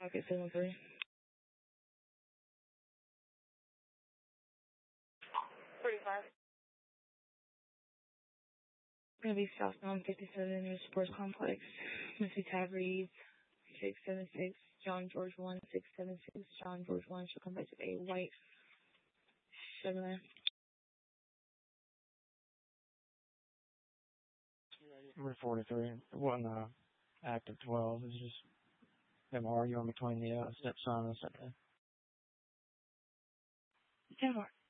Pocket 73. Going to be southbound 57 in the sports complex. Missy Tab Reed, 676, John George 1, 676, John George 1. She'll come back to a white Chevrolet. Number 43. It wasn't active 12. It was just them arguing between the stepson and the stepdad. 10 more.